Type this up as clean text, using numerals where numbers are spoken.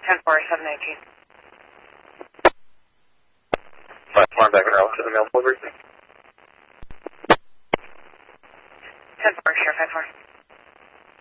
10-4, 718. 5-4, back in route to the mail delivery. 10-4, Sheriff 5-4.